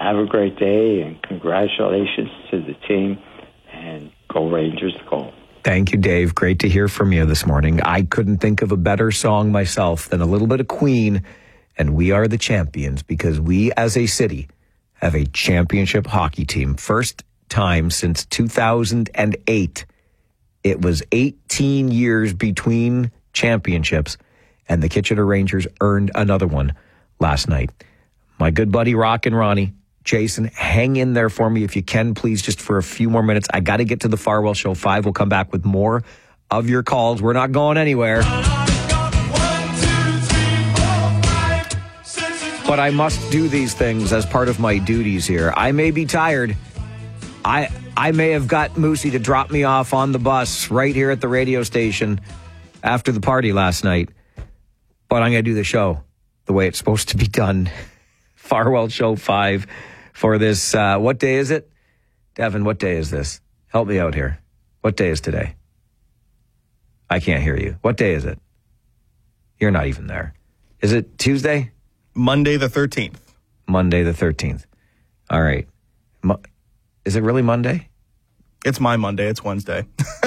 have a great day, and congratulations to the team, and go Rangers, go. Thank you, Dave. Great to hear from you this morning. I couldn't think of a better song myself than a little bit of Queen and We Are the Champions, because we as a city have a championship hockey team. First time since 2008. It was 18 years between championships, and the Kitchener Rangers earned another one last night. My good buddy Rockin' Ronnie, Jason, hang in there for me if you can, please, just for a few more minutes. I got to get to the Farwell Show 5. We'll come back with more of your calls. We're not going anywhere. But I must do these things as part of my duties here. I may be tired. I may have got Moosey to drop me off on the bus right here at the radio station after the party last night. But I'm going to do the show the way it's supposed to be done. Farwell Show 5 for this. What day is it? Devin, what day is this? Help me out here. What day is today? I can't hear you. What day is it? You're not even there. Is it Tuesday? Monday the 13th. Monday the 13th. All right. Is it really Monday? It's my Monday. It's Wednesday.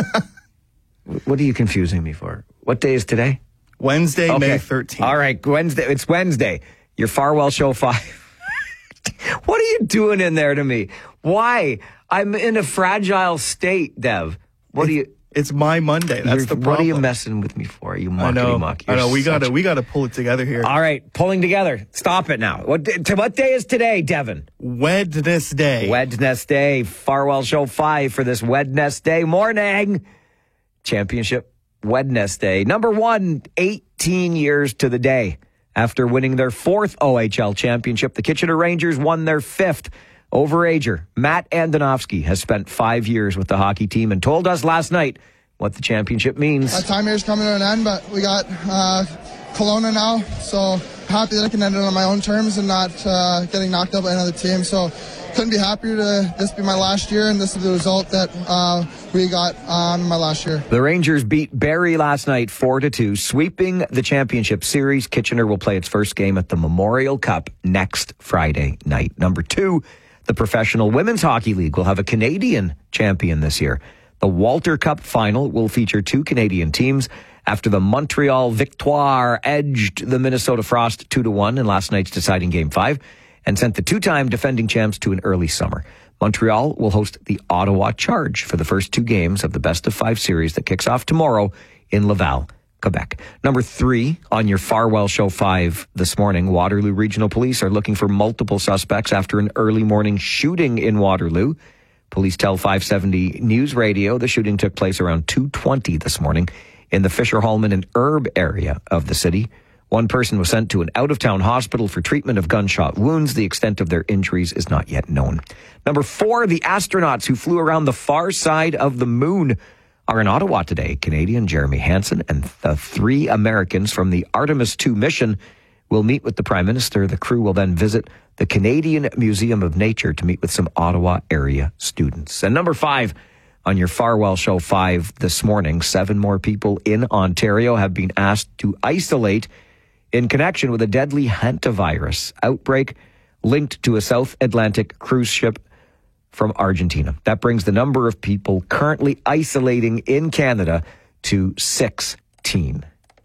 What are you confusing me for? What day is today? Wednesday, okay. May 13th. All right, Wednesday. It's Wednesday. Your Farwell Show 5. What are you doing in there to me? Why? I'm in a fragile state, Dev. It's my Monday. That's the problem. What are you messing with me for? You mucky. I know. We gotta pull it together here. All right, pulling together. Stop it now. What day is today, Devin? Wednesday. Wednesday. Farwell Show 5 for this Wednesday morning. Championship Wednesday. Number 1, 18 years to the day. After winning their 4th OHL championship, the Kitchener Rangers won their 5th. Overager Matt Andonovski has spent 5 years with the hockey team and told us last night what the championship means. My time here is coming to an end, but we got Kelowna now, so happy that I can end it on my own terms and not getting knocked out by another team. So couldn't be happier to this be my last year, and this is the result that we got in my last year. The Rangers beat Barrie last night 4-2, sweeping the championship series. Kitchener will play its first game at the Memorial Cup next Friday night. Number 2, the Professional Women's Hockey League will have a Canadian champion this year. The Walter Cup final will feature 2 Canadian teams after the Montreal Victoire edged the Minnesota Frost 2-1 in last night's deciding Game 5 and sent the 2-time defending champs to an early summer. Montreal will host the Ottawa Charge for the first 2 games of the best-of-5 series that kicks off tomorrow in Laval, Quebec. Number 3 on your Farwell Show 5 this morning, Waterloo Regional Police are looking for multiple suspects after an early morning shooting in Waterloo. Police tell 570 News Radio the shooting took place around 2:20 this morning in the Fisher-Hallman and Herb area of the city. One person was sent to an out-of-town hospital for treatment of gunshot wounds. The extent of their injuries is not yet known. Number 4, the astronauts who flew around the far side of the moon are in Ottawa today. Canadian Jeremy Hansen and the 3 Americans from the Artemis II mission will meet with the Prime Minister. The crew will then visit the Canadian Museum of Nature to meet with some Ottawa area students. And number 5 on your Farwell Show 5 this morning, 7 more people in Ontario have been asked to isolate in connection with a deadly hantavirus outbreak linked to a South Atlantic cruise ship from Argentina. That brings the number of people currently isolating in Canada to 16.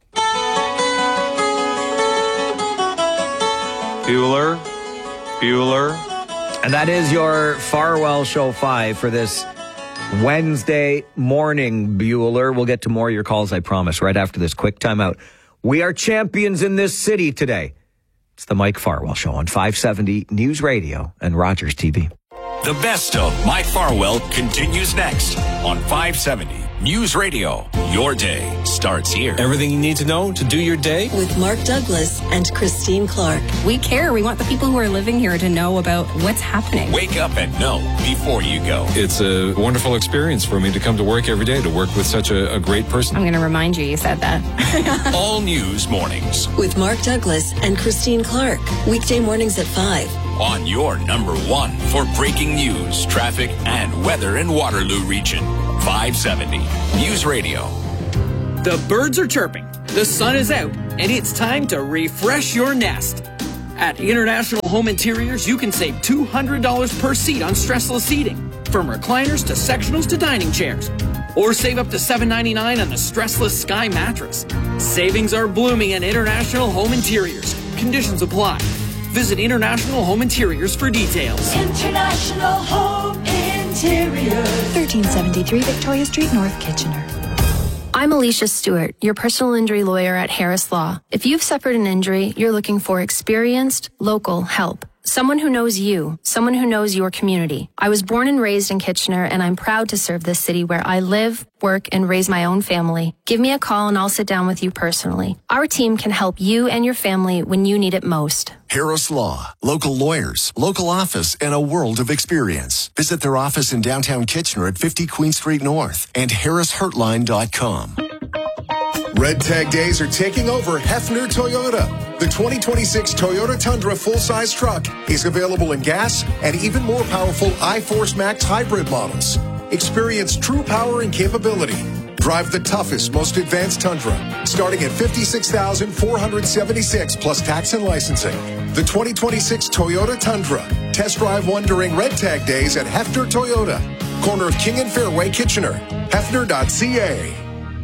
Bueller. And that is your Farwell Show 5 for this Wednesday morning, Bueller. We'll get to more of your calls, I promise, right after this quick timeout. We are champions in this city today. It's the Mike Farwell Show on 570 News Radio and Rogers TV. The best of Mike Farwell continues next on 570 News Radio. Your day starts here. Everything you need to know to do your day with Mark Douglas and Christine Clark. We care. We want the people who are living here to know about what's happening. Wake up and know before you go. It's a wonderful experience for me to come to work every day, to work with such a great person. I'm going to remind you said that. All News Mornings with Mark Douglas and Christine Clark. Weekday mornings at 5. On your number 1 for breaking news, traffic, and weather in Waterloo region. 570 News Radio. The birds are chirping, the sun is out, and it's time to refresh your nest. At International Home Interiors, you can save $200 per seat on stressless seating, from recliners to sectionals to dining chairs. Or save up to $7.99 on the stressless Sky mattress. Savings are blooming at International Home Interiors. Conditions apply. Visit International Home Interiors for details. International Home Interiors. 1373 Victoria Street, North Kitchener. I'm Alicia Stewart, your personal injury lawyer at Harris Law. If you've suffered an injury, you're looking for experienced, local help. Someone who knows you, someone who knows your community. I was born and raised in Kitchener, and I'm proud to serve this city where I live, work, and raise my own family. Give me a call and I'll sit down with you personally. Our team can help you and your family when you need it most. Harris Law. Local lawyers, local office, and a world of experience. Visit their office in downtown Kitchener at 50 Queen Street North and harrishurtline.com. Red Tag Days are taking over Hefner Toyota. The 2026 Toyota Tundra full-size truck is available in gas and even more powerful iForce Max hybrid models. Experience true power and capability. Drive the toughest, most advanced Tundra, starting at $56,476 plus tax and licensing. The 2026 Toyota Tundra. Test drive one during Red Tag Days at Hefner Toyota. Corner of King and Fairway, Kitchener. Hefner.ca.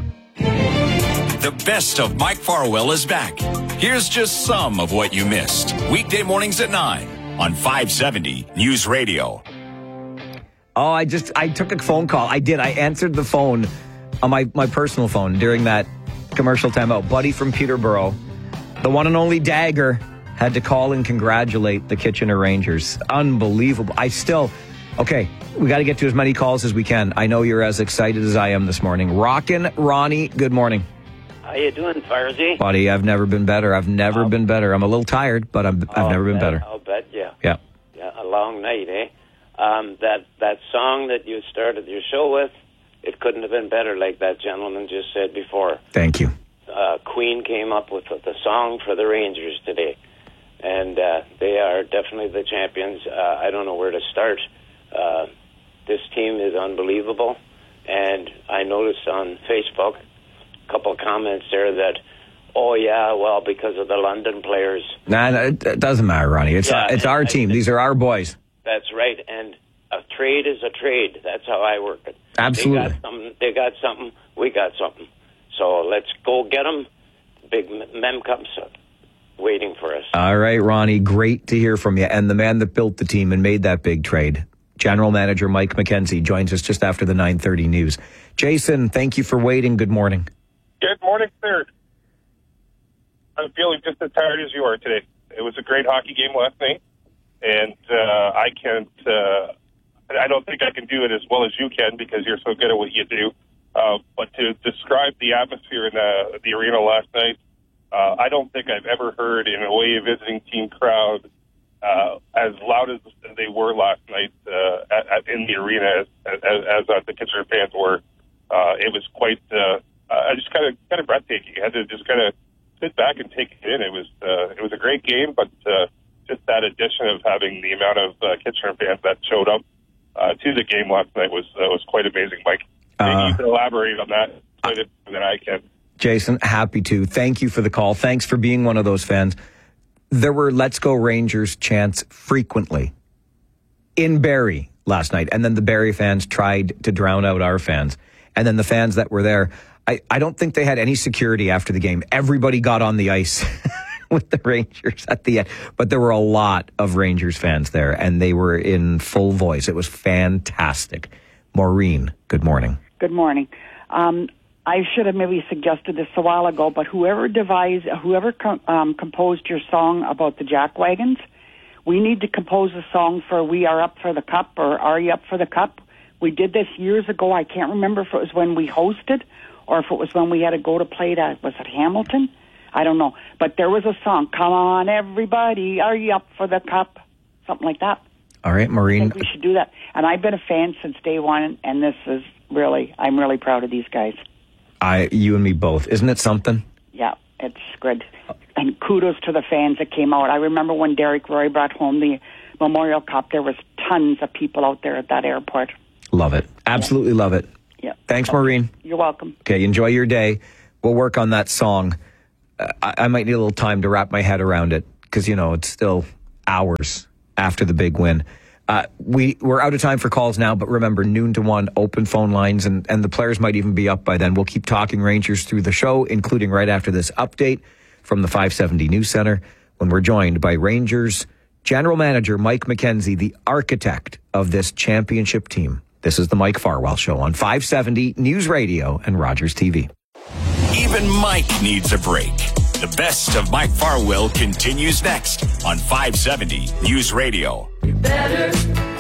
The best of Mike Farwell is back. Here's just some of what you missed. Weekday mornings at 9 on 570 News Radio. Oh, I took a phone call. I did. I answered the phone on my personal phone during that commercial timeout. Buddy from Peterborough, the one and only Dagger, had to call and congratulate the Kitchener Rangers. Unbelievable. Okay, we got to get to as many calls as we can. I know you're as excited as I am this morning. Rockin' Ronnie, good morning. How you doing, Firesy? Buddy, I've never been better. I've never been better. I'm a little tired, but I've never been better. I'll bet you. Yeah. Yeah, a long night, eh? That song that you started your show with, it couldn't have been better, like that gentleman just said before. Thank you. Queen came up with the song for the Rangers today, and they are definitely the champions. I don't know where to start. This team is unbelievable, and I noticed on Facebook a couple of comments there that, oh, yeah, well, because of the London players. Nah, it doesn't matter, Ronnie. It's our team. These are our boys. That's right, and a trade is a trade. That's how I work it. Absolutely. They got something, we got something. So let's go get them. Big Mem Cup's waiting for us. All right, Ronnie, great to hear from you. And the man that built the team and made that big trade, General Manager Mike McKenzie, joins us just after the 9:30 news. Jason, thank you for waiting. Good morning. Good morning, sir. I'm feeling just as tired as you are today. It was a great hockey game last night, and I don't think I can do it as well as you can because you're so good at what you do. But to describe the atmosphere in the arena last night, I don't think I've ever heard an away visiting team crowd as loud as they were last night in the arena as the Kitchener fans were. It was quite just kind of breathtaking. You had to just kind of sit back and take it in. It was a great game, but just that addition of having the amount of Kitchener fans that showed up to the game last night was quite amazing, Mike. Maybe you can elaborate on that better than I can. Jason, happy to. Thank you for the call. Thanks for being one of those fans. There were Let's Go Rangers chants frequently in Barrie last night, and then the Barrie fans tried to drown out our fans. And then the fans that were there, I don't think they had any security after the game. Everybody got on the ice with the Rangers at the end. But there were a lot of Rangers fans there, and they were in full voice. It was fantastic. Maureen, good morning. Good morning. I should have maybe suggested this a while ago, but whoever composed your song about the jack wagons, we need to compose a song for We Are Up for the Cup or Are You Up for the Cup? We did this years ago. I can't remember if it was when we hosted or if it was when we had to go to play was it Hamilton? I don't know. But there was a song, Come On Everybody, Are You Up for the Cup? Something like that. All right, Maureen. I think we should do that. And I've been a fan since day one, and this is I'm really proud of these guys. You and me both. Isn't it something? Yeah, it's good. And kudos to the fans that came out. I remember when Derek Roy brought home the Memorial Cup, there was tons of people out there at that airport. Love it. Absolutely love it. Yeah. Thanks, Maureen. You're welcome. Okay, enjoy your day. We'll work on that song. I might need a little time to wrap my head around it. because, it's still hours after the big win. We're out of time for calls now, but remember, noon to 1, open phone lines, and the players might even be up by then. We'll keep talking Rangers through the show, including right after this update from the 570 News Center, when we're joined by Rangers General Manager Mike McKenzie, the architect of this championship team. This is the Mike Farwell Show on 570 News Radio and Rogers TV. Even Mike needs a break. The best of Mike Farwell continues next on 570 News Radio. You're better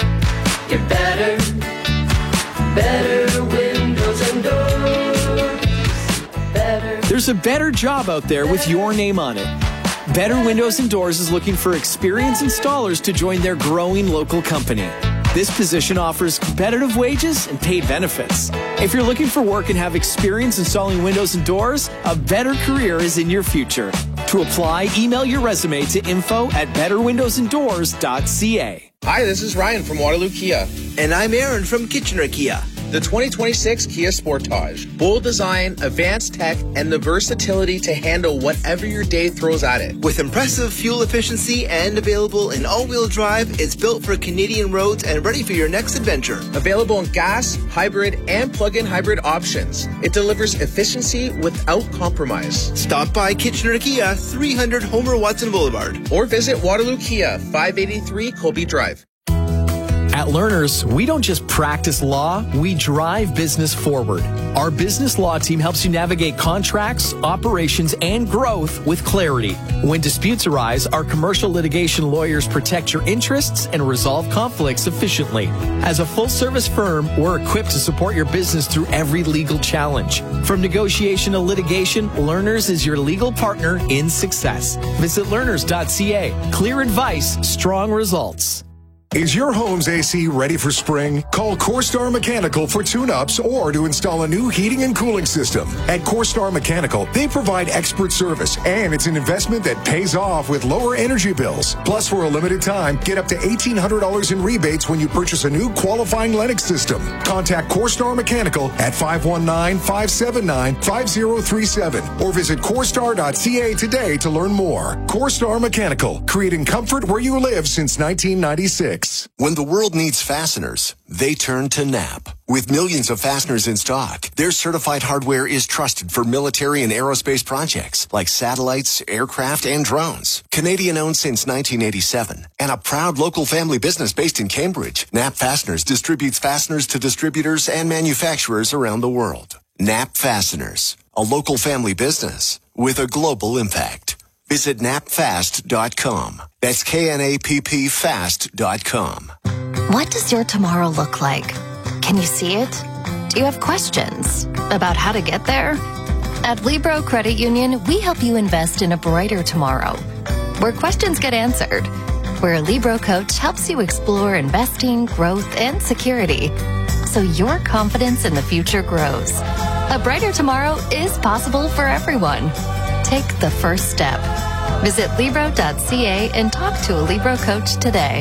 windows and doors. There's a better job out there with your name on it. Better Windows and Doors is looking for experienced installers to join their growing local company. This position offers competitive wages and paid benefits. If you're looking for work and have experience installing windows and doors, a better career is in your future. To apply, email your resume to info@betterwindowsanddoors.ca. Hi, this is Ryan from Waterloo Kia. And I'm Aaron from Kitchener Kia. The 2026 Kia Sportage. Bold design, advanced tech, and the versatility to handle whatever your day throws at it. With impressive fuel efficiency and available in all-wheel drive, it's built for Canadian roads and ready for your next adventure. Available in gas, hybrid, and plug-in hybrid options. It delivers efficiency without compromise. Stop by Kitchener Kia, 300 Homer Watson Boulevard. Or visit Waterloo Kia, 583 Colby Drive. At Learners, we don't just practice law, we drive business forward. Our business law team helps you navigate contracts, operations, and growth with clarity. When disputes arise, our commercial litigation lawyers protect your interests and resolve conflicts efficiently. As a full-service firm, we're equipped to support your business through every legal challenge. From negotiation to litigation, Learners is your legal partner in success. Visit learners.ca. Clear advice, strong results. Is your home's AC ready for spring? Call CoreStar Mechanical for tune-ups or to install a new heating and cooling system. At CoreStar Mechanical, they provide expert service, and it's an investment that pays off with lower energy bills. Plus, for a limited time, get up to $1,800 in rebates when you purchase a new qualifying Lennox system. Contact CoreStar Mechanical at 519-579-5037 or visit CoreStar.ca today to learn more. CoreStar Mechanical, creating comfort where you live since 1996. When the world needs fasteners, they turn to Knapp. With millions of fasteners in stock, their certified hardware is trusted for military and aerospace projects like satellites, aircraft, and drones. Canadian-owned since 1987 and a proud local family business based in Cambridge, Knapp Fasteners distributes fasteners to distributors and manufacturers around the world. Knapp Fasteners, a local family business with a global impact. Visit knappfast.com. That's KNAPP fast.com. What does your tomorrow look like? Can you see it? Do you have questions about how to get there? At Libro Credit Union, we help you invest in a brighter tomorrow, where questions get answered, where a Libro coach helps you explore investing, growth, and security, so your confidence in the future grows. A brighter tomorrow is possible for everyone. Take the first step. Visit Libro.ca and talk to a Libro coach today.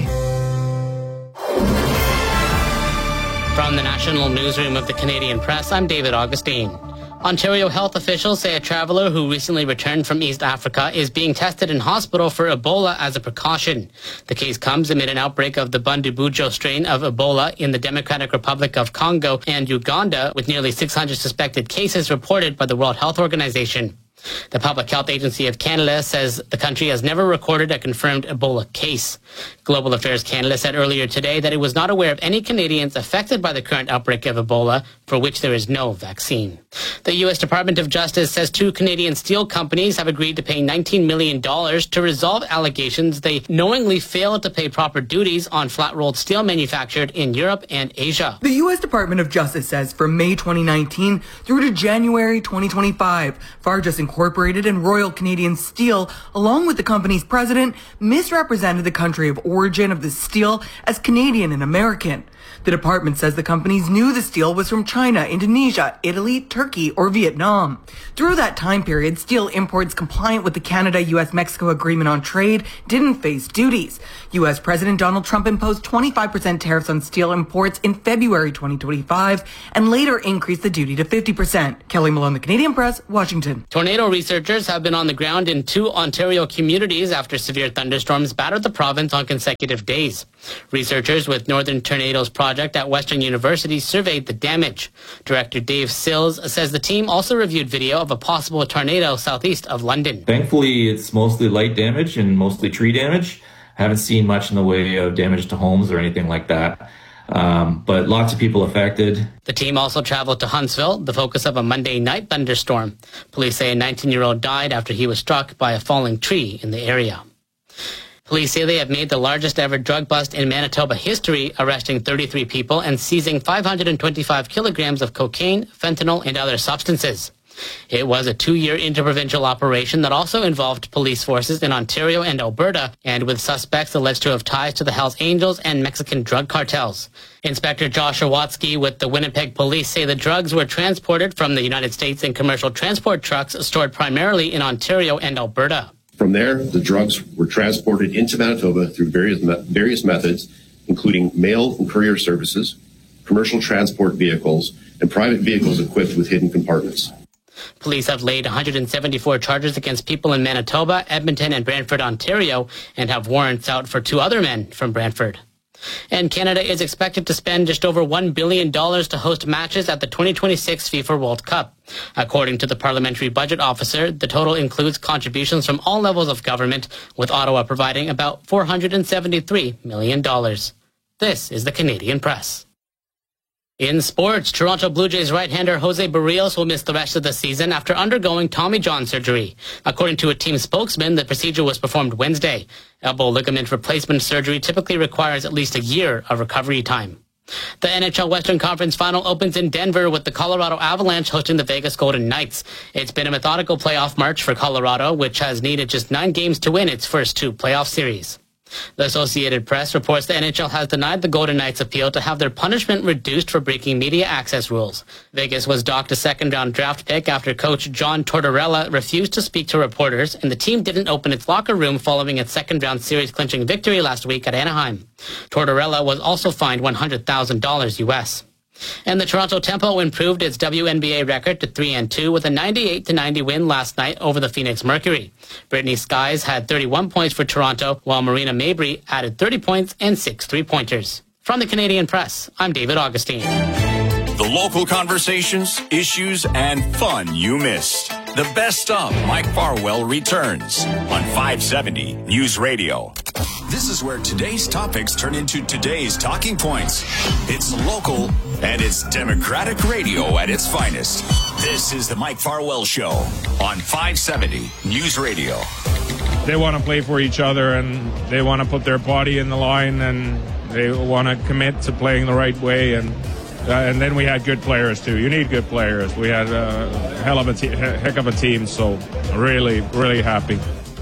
From the National Newsroom of the Canadian Press, I'm David Augustine. Ontario health officials say a traveller who recently returned from East Africa is being tested in hospital for Ebola as a precaution. The case comes amid an outbreak of the Bundibugyo strain of Ebola in the Democratic Republic of Congo and Uganda, with nearly 600 suspected cases reported by the World Health Organization. The Public Health Agency of Canada says the country has never recorded a confirmed Ebola case. Global Affairs Canada said earlier today that it was not aware of any Canadians affected by the current outbreak of Ebola, for which there is no vaccine. The U.S. Department of Justice says 2 Canadian steel companies have agreed to pay $19 million to resolve allegations they knowingly failed to pay proper duties on flat-rolled steel manufactured in Europe and Asia. The U.S. Department of Justice says from May 2019 through to January 2025, Fargus Incorporated and Royal Canadian Steel, along with the company's president, misrepresented the country of origin of the steel as Canadian and American. The department says the companies knew the steel was from China, Indonesia, Italy, Turkey, or Vietnam. Through that time period, steel imports compliant with the Canada-US-Mexico Agreement on Trade didn't face duties. U.S. President Donald Trump imposed 25% tariffs on steel imports in February 2025 and later increased the duty to 50%. Kelly Malone, The Canadian Press, Washington. Tornadoes tornado researchers have been on the ground in 2 Ontario communities after severe thunderstorms battered the province on consecutive days. Researchers with Northern Tornadoes Project at Western University surveyed the damage. Director Dave Sills says the team also reviewed video of a possible tornado southeast of London. Thankfully, it's mostly light damage and mostly tree damage. Haven't seen much in the way of damage to homes or anything like that. But lots of people affected. The team also traveled to Huntsville, the focus of a Monday night thunderstorm. Police say a 19-year-old died after he was struck by a falling tree in the area. Police say they have made the largest ever drug bust in Manitoba history, arresting 33 people and seizing 525 kilograms of cocaine, fentanyl, and other substances. It was a 2-year interprovincial operation that also involved police forces in Ontario and Alberta, and with suspects alleged to have ties to the Hells Angels and Mexican drug cartels. Inspector Josh Awatsky with the Winnipeg Police say the drugs were transported from the United States in commercial transport trucks stored primarily in Ontario and Alberta. From there, the drugs were transported into Manitoba through various methods, including mail and courier services, commercial transport vehicles, and private vehicles equipped with hidden compartments. Police have laid 174 charges against people in Manitoba, Edmonton, and Brantford, Ontario, and have warrants out for 2 other men from Brantford. And Canada is expected to spend just over $1 billion to host matches at the 2026 FIFA World Cup. According to the Parliamentary Budget Officer, the total includes contributions from all levels of government, with Ottawa providing about $473 million. This is the Canadian Press. In sports, Toronto Blue Jays right-hander Jose Barrios will miss the rest of the season after undergoing Tommy John surgery. According to a team spokesman, the procedure was performed Wednesday. Elbow ligament replacement surgery typically requires at least a year of recovery time. The NHL Western Conference Final opens in Denver with the Colorado Avalanche hosting the Vegas Golden Knights. It's been a methodical playoff march for Colorado, which has needed just 9 games to win its first 2 playoff series. The Associated Press reports the NHL has denied the Golden Knights' appeal to have their punishment reduced for breaking media access rules. Vegas was docked a second-round draft pick after coach John Tortorella refused to speak to reporters, and the team didn't open its locker room following its second-round series-clinching victory last week at Anaheim. Tortorella was also fined $100,000 U.S. And the Toronto Tempo improved its WNBA record to 3-2 with a 98-90 win last night over the Phoenix Mercury. Brittany Skies had 31 points for Toronto, while Marina Mabry added 30 points and 6 3-pointers. From the Canadian Press, I'm David Augustine. The local conversations, issues, and fun you missed. The best of Mike Farwell returns on 570 News Radio. This is where today's topics turn into today's talking points. It's local and it's Democratic radio at its finest. This is the Mike Farwell Show on 570 News Radio. They want to play for each other and they want to put their body in the line and they want to commit to playing the right way. And then we had good players too. You need good players. We had a heck of a team, so really, really happy.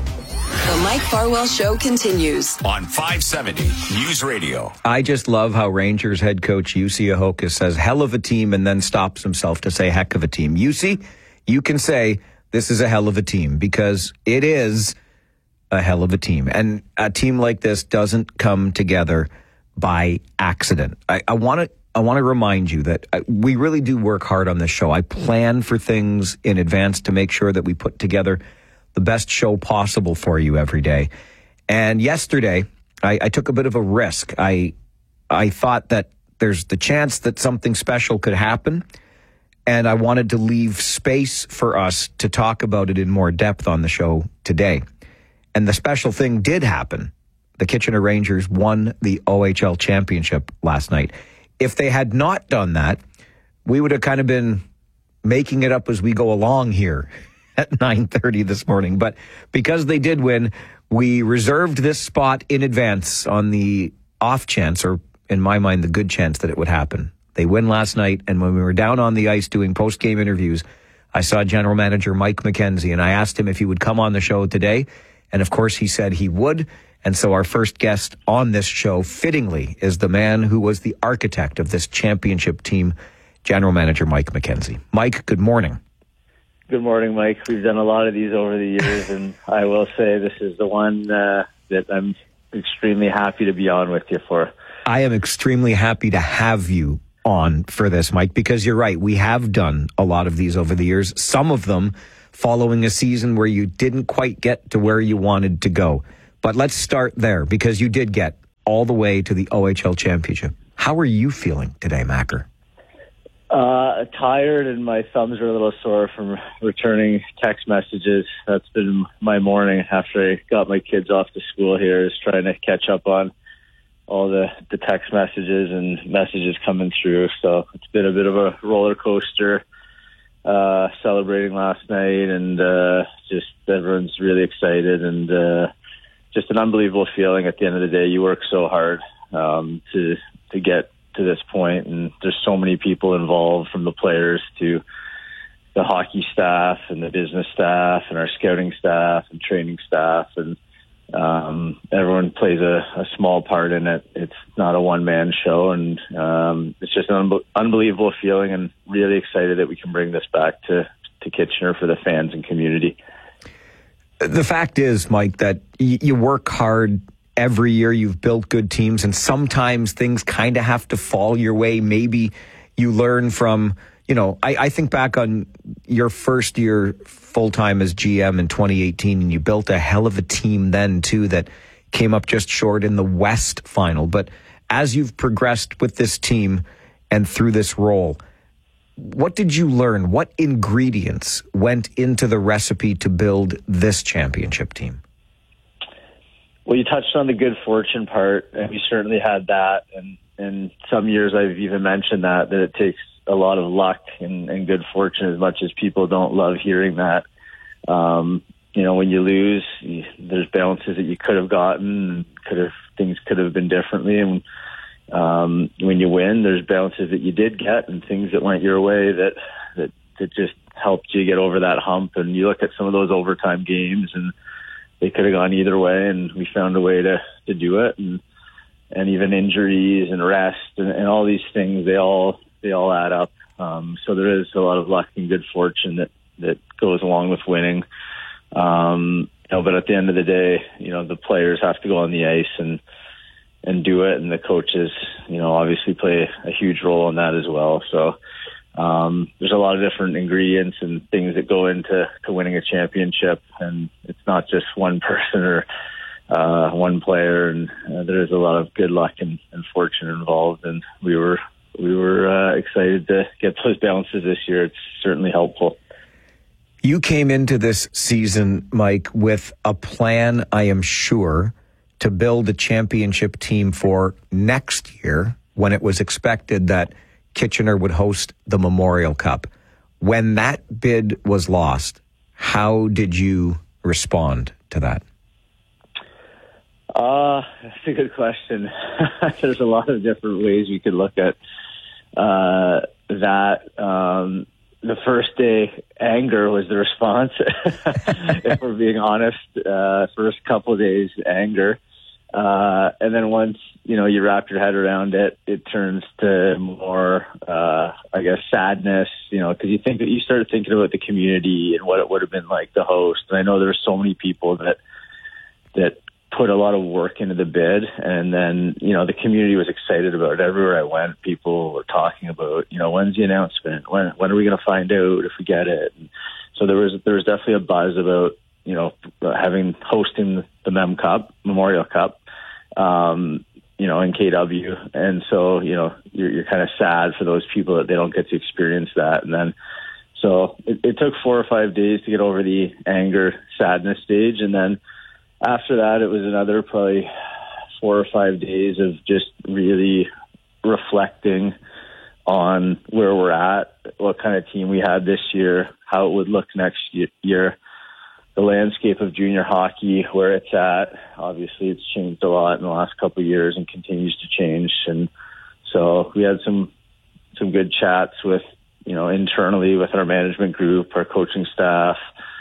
The Mike Farwell Show continues on 570 News Radio. I just love how Rangers head coach Jussi Ahokas says hell of a team and then stops himself to say heck of a team. Jussi, you can say this is a hell of a team because it is a hell of a team. And a team like this doesn't come together by accident. I want to remind you that we really do work hard on this show. I plan for things in advance to make sure that we put together the best show possible for you every day. And yesterday, I took a bit of a risk. I thought that there's the chance that something special could happen, and I wanted to leave space for us to talk about it in more depth on the show today. And the special thing did happen. The Kitchener Rangers won the OHL championship last night. If they had not done that, we would have kind of been making it up as we go along here at 9:30 this morning. But because they did win, we reserved this spot in advance on the off chance, or in my mind, the good chance that it would happen. They win last night, and when we were down on the ice doing post-game interviews, I saw General Manager Mike McKenzie, and I asked him if he would come on the show today. And of course, he said he would. And so our first guest on this show, fittingly, is the man who was the architect of this championship team, General Manager Mike McKenzie. Mike, good morning. Good morning, Mike. We've done a lot of these over the years, and I will say this is the one that I'm extremely happy to be on with you for. I am extremely happy to have you on for this, Mike, because you're right. We have done a lot of these over the years, some of them following a season where you didn't quite get to where you wanted to go. But let's start there, because you did get all the way to the OHL championship. How are you feeling today, Macker? Tired, and my thumbs are a little sore from returning text messages. That's been my morning after I got my kids off to school here, is trying to catch up on all the text messages and messages coming through. So it's been a bit of a roller coaster, celebrating last night, and just everyone's really excited, and just an unbelievable feeling. At the end of the day, you work so hard to get to this point, and there's so many people involved, from the players to the hockey staff and the business staff and our scouting staff and training staff, and everyone plays a small part in it. It's not a one-man show, and it's just an unbelievable feeling, and really excited that we can bring this back to Kitchener for the fans and community. The fact is, Mike, that you work hard every year. You've built good teams, and sometimes things kind of have to fall your way. Maybe you learn from, I think back on your first year full-time as GM in 2018, and you built a hell of a team then, too, that came up just short in the West final. But as you've progressed with this team and through this role, what did you learn? What ingredients went into the recipe to build this championship team? Well, you touched on the good fortune part, and we certainly had that. And some years I've even mentioned that it takes a lot of luck and good fortune, as much as people don't love hearing that. When you lose, there's bounces that you could have gotten, things could have been differently. And when you win, there's bounces that you did get and things that went your way that just helped you get over that hump. And you look at some of those overtime games, and they could have gone either way, and we found a way to do it. And even injuries and rest and all these things, they all add up. So there is a lot of luck and good fortune that goes along with winning. But at the end of the day, the players have to go on the ice and do it, and the coaches, obviously play a huge role in that as well. So there's a lot of different ingredients and things that go into winning a championship, and it's not just one person or one player, and there is a lot of good luck and fortune involved, and we were excited to get those bounces this year. It's certainly helpful. You came into this season, Mike, with a plan, I am sure, to build a championship team for next year, when it was expected that Kitchener would host the Memorial Cup. When that bid was lost, how did you respond to that? That's a good question. There's a lot of different ways you could look at that. The first day, anger was the response. If we're being honest, first couple of days, anger. And then once, you wrap your head around it, it turns to more, sadness, because you started thinking about the community and what it would have been like to host. And I know there were so many people that put a lot of work into the bid, and then, the community was excited about it. Everywhere I went, people were talking about, when's the announcement? When are we going to find out if we get it? And so there was definitely a buzz about, hosting the Memorial Cup, in KW. And so, you're kind of sad for those people that they don't get to experience that. And then, so it took 4 or 5 days to get over the anger, sadness stage. And then after that, it was another probably 4 or 5 days of just really reflecting on where we're at, what kind of team we had this year, how it would look next year, the landscape of junior hockey, where it's at. Obviously, it's changed a lot in the last couple of years and continues to change. And so we had some good chats with, internally with our management group, our coaching staff,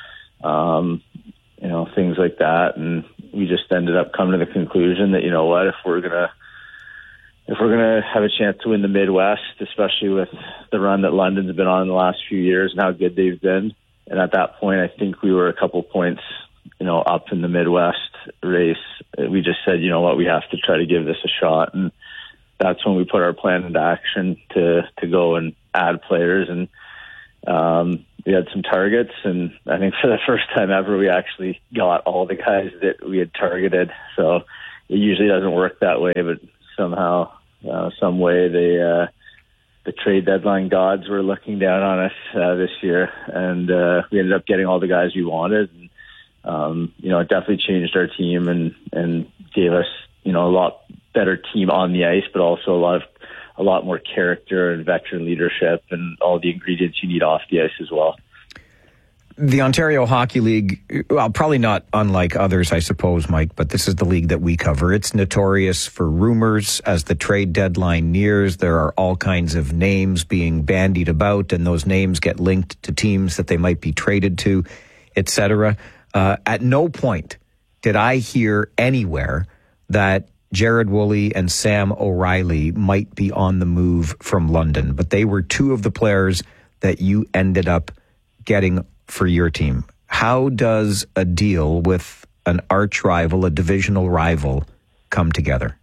things like that. And we just ended up coming to the conclusion that, if we're gonna have a chance to win the Midwest, especially with the run that London's been on the last few years and how good they've been. And at that point, I think we were a couple points, up in the Midwest race. We just said, we have to try to give this a shot. And that's when we put our plan into action to go and add players. And, we had some targets, and I think for the first time ever, we actually got all the guys that we had targeted. So it usually doesn't work that way, but somehow, some way, the trade deadline gods were looking down on us this year, and we ended up getting all the guys we wanted. And, it definitely changed our team and gave us, a lot better team on the ice, but also a lot more character and veteran leadership and all the ingredients you need off the ice as well. The Ontario Hockey League, well, probably not unlike others, I suppose, Mike, but this is the league that we cover. It's notorious for rumors. As the trade deadline nears, there are all kinds of names being bandied about, and those names get linked to teams that they might be traded to, etc. At no point did I hear anywhere that Jared Woolley and Sam O'Reilly might be on the move from London, but they were two of the players that you ended up getting for your team. How does a deal with an arch rival, a divisional rival, come together?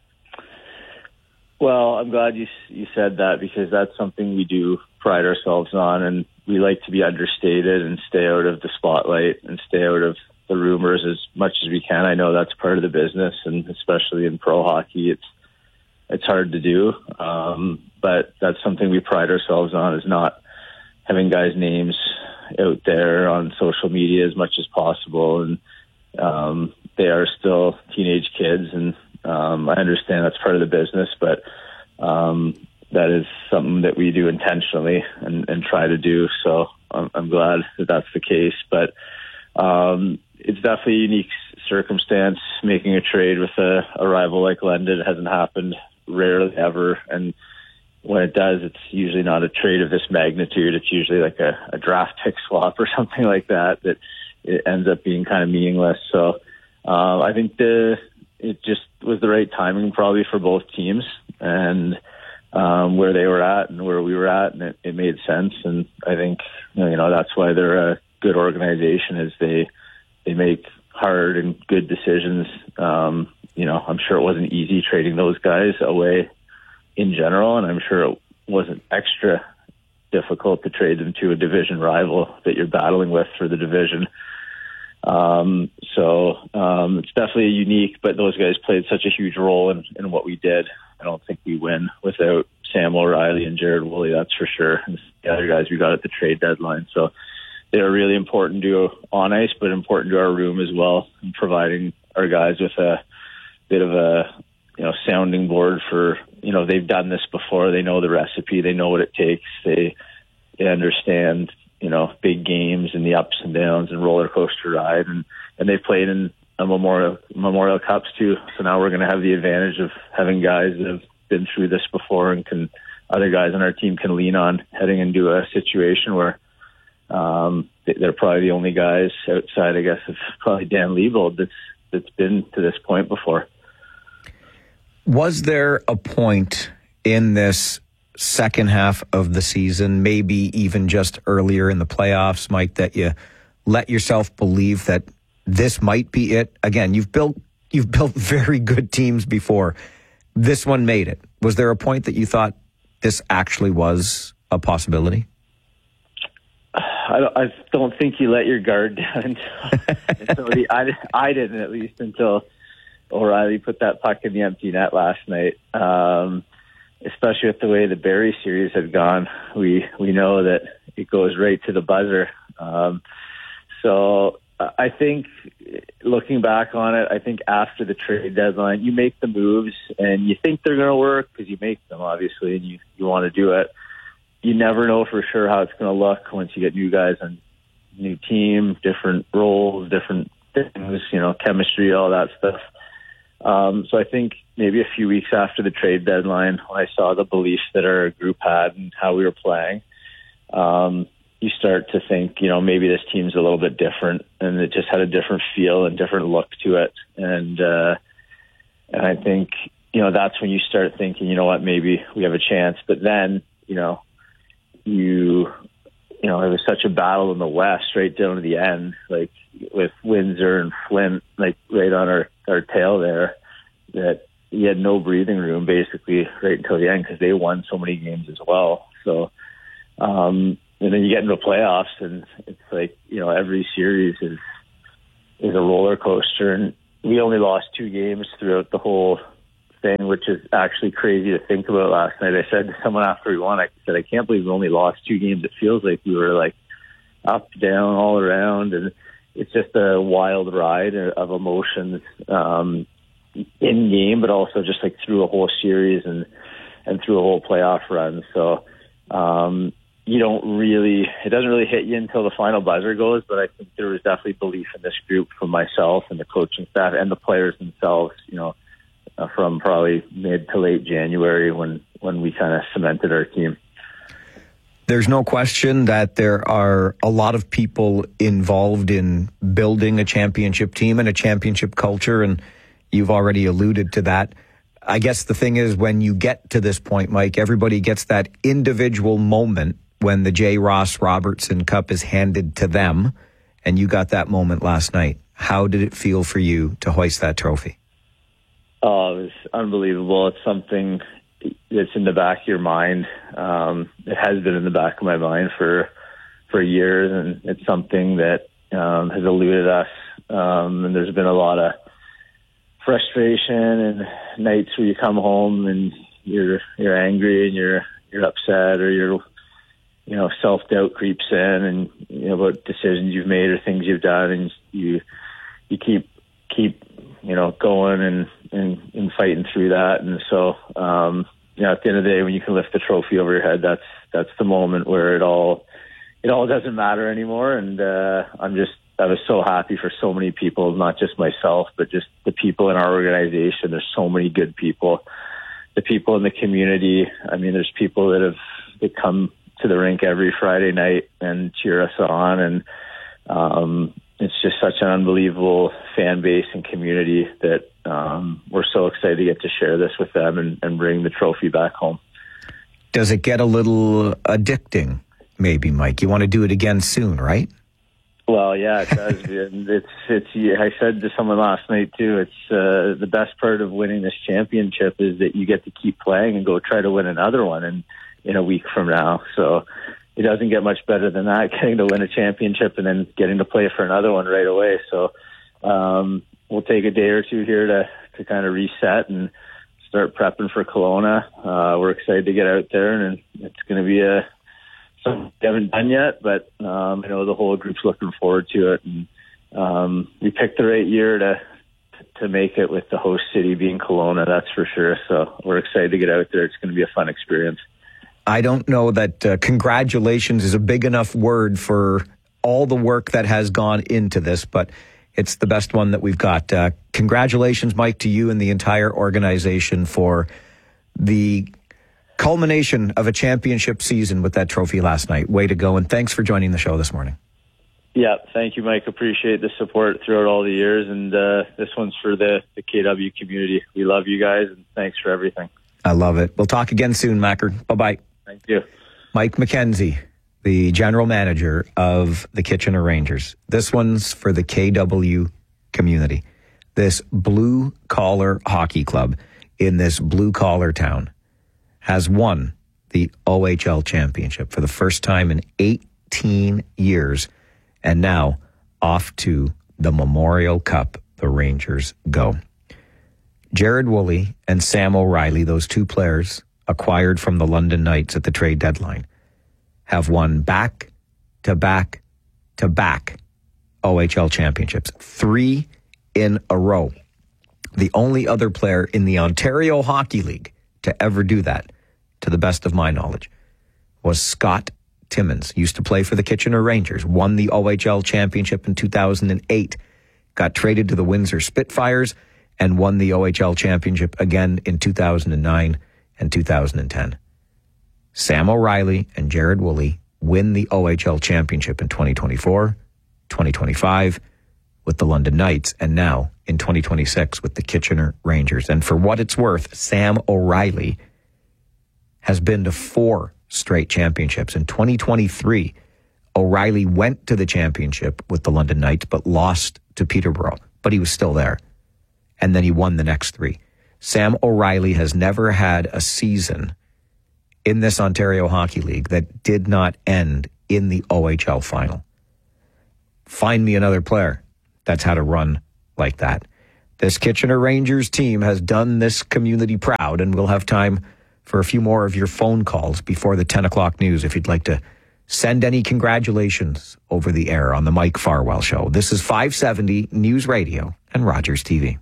Well, I'm glad you said that, because that's something we do pride ourselves on, and we like to be understated and stay out of the spotlight and stay out of the rumors as much as we can. I know that's part of the business, and especially in pro hockey, it's hard to do. But that's something we pride ourselves on, is not having guys' names out there on social media as much as possible. And they are still teenage kids, and I understand that's part of the business, but that is something that we do intentionally and try to do. So I'm glad that that's the case. But it's definitely a unique circumstance making a trade with a rival like London. It hasn't happened, rarely ever. And when it does, it's usually not a trade of this magnitude. It's usually like a draft pick swap or something like that it ends up being kind of meaningless. So I think it just was the right timing probably for both teams, and where they were at and where we were at, and it made sense. And I think that's why they're a good organization, is they make hard and good decisions. I'm sure it wasn't easy trading those guys away in general, and I'm sure it wasn't extra difficult to trade them to a division rival that you're battling with for the division. It's definitely unique, but those guys played such a huge role in what we did. I don't think we win without Sam O'Reilly and Jared Woolley, that's for sure. And the other guys we got at the trade deadline. So they're really important to on ice, but important to our room as well, and providing our guys with a bit of a sounding board for, they've done this before. They know the recipe. They know what it takes. They understand, big games and the ups and downs and roller coaster ride. And they've played in a Memorial Cups too. So now we're going to have the advantage of having guys that have been through this before, and other guys on our team can lean on heading into a situation where they're probably the only guys outside, I guess, of probably Dan Leibold that's been to this point before. Was there a point in this second half of the season, maybe even just earlier in the playoffs, Mike, that you let yourself believe that this might be it? Again, you've built very good teams before. This one made it. Was there a point that you thought this actually was a possibility? I don't think you let your guard down until I didn't, at least, until O'Reilly put that puck in the empty net last night. Especially with the way the Barrie series had gone, we know that it goes right to the buzzer. So I think, looking back on it, I think after the trade deadline, you make the moves and you think they're going to work because you make them, obviously, and you want to do it. You never know for sure how it's going to look once you get new guys on new team, different roles, different things, chemistry, all that stuff. So I think maybe a few weeks after the trade deadline, when I saw the belief that our group had and how we were playing, you start to think, maybe this team's a little bit different, and it just had a different feel and different look to it. And I think, that's when you start thinking, maybe we have a chance. But then, it was such a battle in the West right down to the end, like with Windsor and Flint, like right on our tail there, that you had no breathing room basically right until the end because they won so many games as well. So then you get into playoffs, and it's like, every series is a roller coaster. And we only lost 2 games throughout the whole thing, which is actually crazy to think about. Last night, I said to someone after we won, I said, I can't believe we only lost 2 games. It feels like we were like up, down, all around, and it's just a wild ride of emotions in game, but also just like through a whole series and through a whole playoff run. So it doesn't really hit you until the final buzzer goes, but I think there was definitely belief in this group from myself and the coaching staff and the players themselves, from probably mid to late January when we kind of cemented our team. There's no question that there are a lot of people involved in building a championship team and a championship culture, and you've already alluded to that. I guess the thing is, when you get to this point, Mike, everybody gets that individual moment when the J. Ross Robertson Cup is handed to them, and you got that moment last night. How did it feel for you to hoist that trophy? Oh, it was unbelievable. It's something that's in the back of your mind. It has been in the back of my mind for years, and it's something that has eluded us. And there's been a lot of frustration and nights where you come home and you're angry and you're upset, or you're self-doubt creeps in, and about decisions you've made or things you've done, and you keep going and fighting through that. And so at the end of the day, when you can lift the trophy over your head, that's the moment where it all doesn't matter anymore. And I was so happy for so many people, not just myself, but just the people in our organization. There's so many good people, the people in the community. I mean, there's people that come to the rink every Friday night and cheer us on. And it's just such an unbelievable fan base and community that we're so excited to get to share this with them and bring the trophy back home. Does it get a little addicting, maybe, Mike? You want to do it again soon, right? Well, yeah, it does. I said to someone last night too, it's the best part of winning this championship is that you get to keep playing and go try to win another one in a week from now. So it doesn't get much better than that, getting to win a championship and then getting to play for another one right away. So we'll take a day or two here to kind of reset and start prepping for Kelowna. We're excited to get out there, and it's going to be something we haven't done yet, but I know the whole group's looking forward to it. And we picked the right year to make it, with the host city being Kelowna, that's for sure. So we're excited to get out there. It's going to be a fun experience. I don't know that congratulations is a big enough word for all the work that has gone into this, but it's the best one that we've got. Congratulations, Mike, to you and the entire organization for the culmination of a championship season with that trophy last night. Way to go, and thanks for joining the show this morning. Yeah, thank you, Mike. Appreciate the support throughout all the years, and this one's for the KW community. We love you guys, and thanks for everything. I love it. We'll talk again soon, Macker. Bye-bye. Thank you. Mike McKenzie, the general manager of the Kitchener Rangers. This one's for the KW community. This blue-collar hockey club in this blue-collar town has won the OHL championship for the first time in 18 years. And now off to the Memorial Cup, the Rangers go. Jared Woolley and Sam O'Reilly, those two players acquired from the London Knights at the trade deadline, have won back-to-back OHL championships, 3 in a row. The only other player in the Ontario Hockey League to ever do that, to the best of my knowledge, was Scott Timmins. Used to play for the Kitchener Rangers, won the OHL championship in 2008, got traded to the Windsor Spitfires, and won the OHL championship again in 2009 and 2010. Sam O'Reilly and Jared Woolley win the OHL championship in 2024, 2025 with the London Knights, and now in 2026 with the Kitchener Rangers. And for what it's worth, Sam O'Reilly has been to 4 straight championships. In 2023, O'Reilly went to the championship with the London Knights, but lost to Peterborough, but he was still there. And then he won the next 3. Sam O'Reilly has never had a season in this Ontario Hockey League that did not end in the OHL final. Find me another player that's had a run like that. This Kitchener Rangers team has done this community proud, and we'll have time for a few more of your phone calls before the 10 o'clock news if you'd like to send any congratulations over the air on the Mike Farwell Show. This is 570 News Radio and Rogers TV.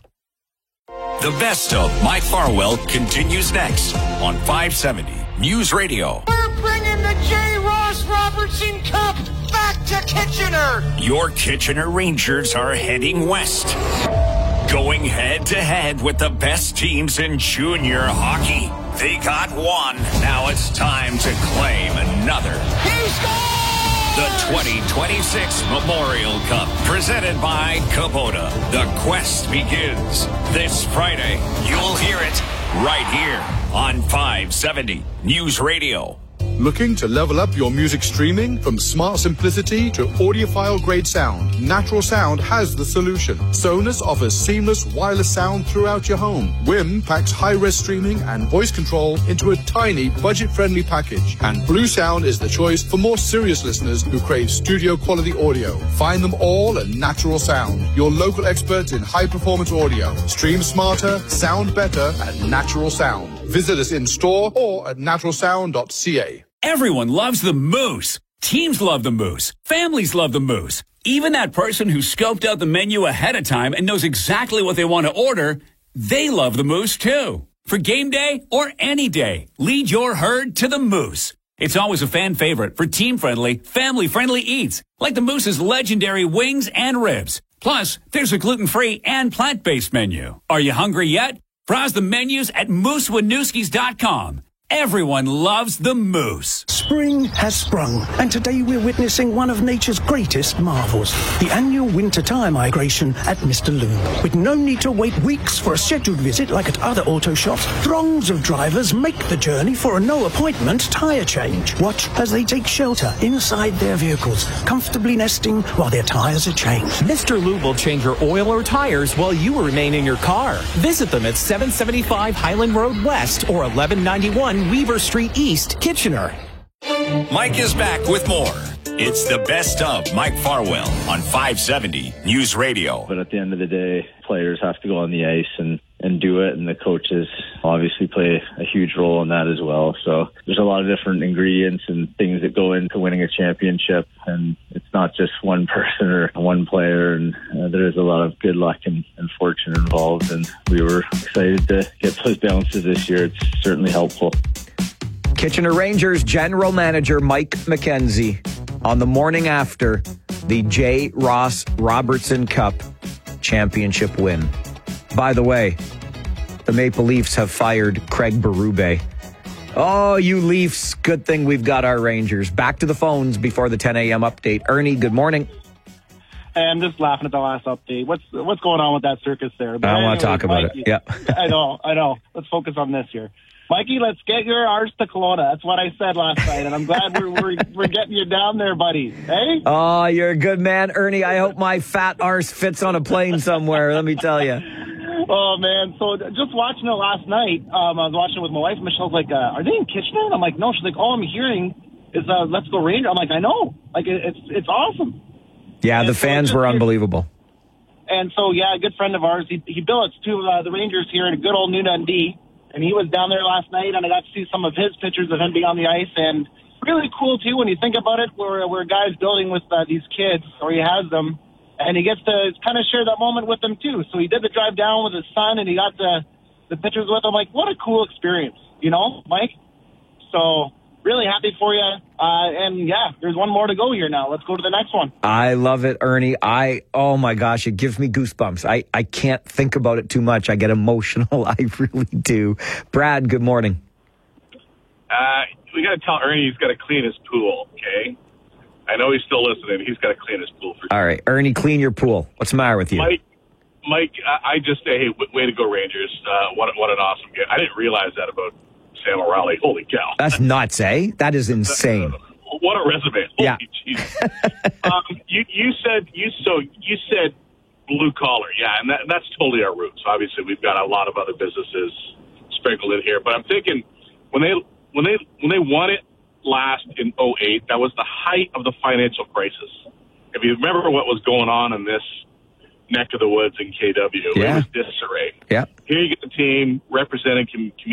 The best of Mike Farwell continues next on 570 News Radio. We're bringing the J. Ross Robertson Cup back to Kitchener. Your Kitchener Rangers are heading west, going head-to-head with the best teams in junior hockey. They got one. Now it's time to claim another. He scored! The 2026 Memorial Cup, presented by Kubota. The quest begins this Friday. You'll hear it right here on 570 News Radio. Looking to level up your music streaming from smart simplicity to audiophile grade sound? Natural Sound has the solution. Sonos offers seamless wireless sound throughout your home. WIM packs high-res streaming and voice control into a tiny budget-friendly package. And Blue Sound is the choice for more serious listeners who crave studio quality audio. Find them all at Natural Sound, your local experts in high-performance audio. Stream smarter, sound better at Natural Sound. Visit us in store or at naturalsound.ca. Everyone loves the Moose. Teams love the Moose. Families love the Moose. Even that person who scoped out the menu ahead of time and knows exactly what they want to order, they love the Moose too. For game day or any day, lead your herd to the Moose. It's always a fan favorite for team-friendly, family-friendly eats, like the Moose's legendary wings and ribs. Plus, there's a gluten-free and plant-based menu. Are you hungry yet? Browse the menus at moosewinooskies.com. Everyone loves the Moose. Spring has sprung, and today we're witnessing one of nature's greatest marvels, the annual winter tire migration at Mr. Loom. With no need to wait weeks for a scheduled visit like at other auto shops, throngs of drivers make the journey for a no-appointment tire change. Watch as they take shelter inside their vehicles, comfortably nesting while their tires are changed. Mr. Lube will change your oil or tires while you remain in your car. Visit them at 775 Highland Road West or 1191 Weaver Street East, Kitchener. Mike is back with more. It's the best of Mike Farwell on 570 News Radio. But at the end of the day, players have to go on the ice and do it, and the coaches obviously play a huge role in that as well. So there's a lot of different ingredients and things that go into winning a championship, and it's not just one person or one player, and there is a lot of good luck and fortune involved, and we were excited to get those bounces this year. It's certainly helpful. Kitchener Rangers General Manager Mike McKenzie on the morning after the J. Ross Robertson Cup championship win. By the way, the Maple Leafs have fired Craig Berube. Oh, you Leafs. Good thing we've got our Rangers. Back to the phones before the 10 a.m. update. Ernie, good morning. Hey, I'm just laughing at the last update. What's going on with that circus there? But I don't want to talk about Mikey, it. Yeah. I know. Let's focus on this here. Mikey, let's get your arse to Kelowna. That's what I said last night, and I'm glad we're getting you down there, buddy. Hey? Oh, you're a good man, Ernie. I hope my fat arse fits on a plane somewhere, let me tell you. Oh, man. So just watching it last night, I was watching it with my wife. Michelle's like, are they in Kitchener? And I'm like, no. She's like, all I'm hearing is Let's Go Rangers. I'm like, I know. Like, it's awesome. Yeah, and the fans were unbelievable. And so, yeah, a good friend of ours, he billets to the Rangers here in good old New Dundee. And he was down there last night, and I got to see some of his pictures of him being on the ice. And really cool, too, when you think about it, where a guy's building with these kids, or he has them, and he gets to kind of share that moment with them, too. So he did the drive down with his son, and he got the pictures with him. Like, what a cool experience, you know, Mike? So really happy for you. And, yeah, there's one more to go here now. Let's go to the next one. I love it, Ernie. Oh, my gosh, it gives me goosebumps. I can't think about it too much. I get emotional. I really do. Brad, good morning. We got to tell Ernie he's got to clean his pool, okay? I know he's still listening. He's got to clean his pool for sure. All right, Ernie, clean your pool. What's the matter with you? Mike, I just say, hey, way to go, Rangers. What an awesome game. I didn't realize that about Sam O'Reilly. Holy cow. That's nuts, eh? That is insane. What a resume. Holy yeah. You said blue collar. Yeah, and that's totally our roots. Obviously, we've got a lot of other businesses sprinkled in here, but I'm thinking when they won it, last in 2008. That was the height of the financial crisis. If you remember what was going on in this neck of the woods in KW, it was disarray. Yeah. Here you get the team representing